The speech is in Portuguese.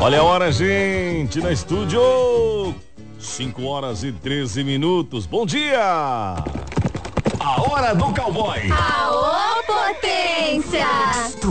Olha a hora, gente, no estúdio. 5h13. Bom dia! A hora do cowboy. Aô, potência!